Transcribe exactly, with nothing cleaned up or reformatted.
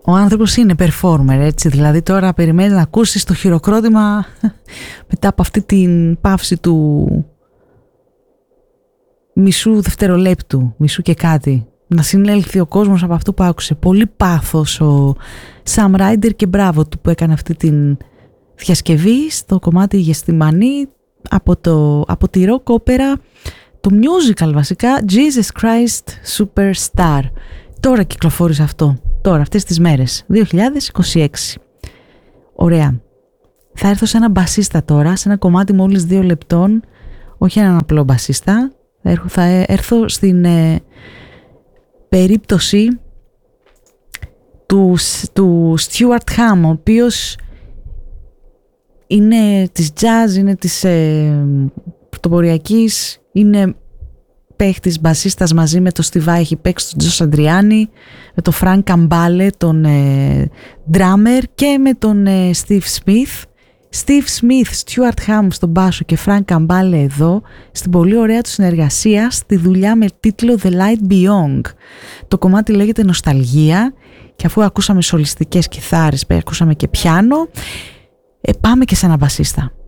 ο άνθρωπος είναι performer, έτσι, δηλαδή τώρα περιμένει να ακούσεις το χειροκρότημα μετά από αυτή την παύση του μισού δευτερολέπτου, μισού και κάτι, να συνέλθει ο κόσμος από αυτό που άκουσε. Πολύ πάθος ο Sam Ryder και μπράβο του που έκανε αυτή την διασκευή στο κομμάτι Γεστημανή από, το, από τη rock όπερα, το musical βασικά, Jesus Christ Superstar. Τώρα κυκλοφόρησε αυτό, τώρα αυτές τις μέρες, δύο χιλιάδες είκοσι έξι. Ωραία. Θα έρθω σε ένα μπασίστα τώρα, σε ένα κομμάτι μόλις δύο λεπτών, όχι έναν απλό μπασίστα. Θα έρθω, θα έρθω στην ε, περίπτωση του, του Stuart Hamm, ο οποίος είναι της jazz, είναι της ε, πρωτοποριακής, είναι παίχτης μπασίστας μαζί με τον Steve Vai, έχει παίξει τον Τζος Αντριάνι, με τον Frank Cambale, τον ε, drummer, και με τον ε, Steve Smith. Steve Smith, Stuart Hamm στον μπάσο και Frank Cambale εδώ, στην πολύ ωραία του συνεργασία στη δουλειά με τίτλο The Light Beyond. Το κομμάτι λέγεται Νοσταλγία και αφού ακούσαμε σολιστικές κιθάρες, ακούσαμε και πιάνο, ε, πάμε και σε ένα μπασίστα.